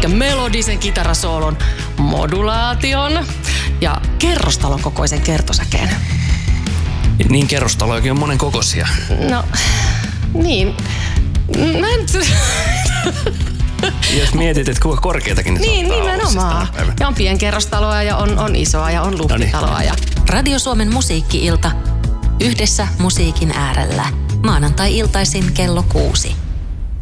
Eli melodisen kitarasoolon, modulaation ja kerrostalon kokoisen kertosäkeen. Niin kerrostalojakin on monen kokoisia. No, niin. Mä en... Jos mietit, että kuinka korkeitakin niin, nimenomaan. Ja on pienkerrostaloa ja on isoa ja on luhtitaloa. Ja... Radio Suomen musiikki-ilta. Yhdessä musiikin äärellä. Maanantai-iltaisin kello 6.